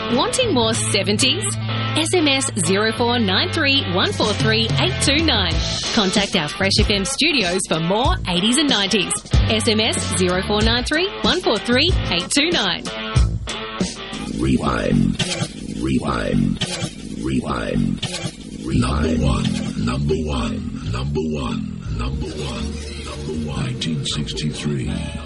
Wanting more 70s? SMS 0493 143 829. Contact our Fresh FM studios for more 80s and 90s. SMS 0493 143 829. Rewind. Number one. 1963.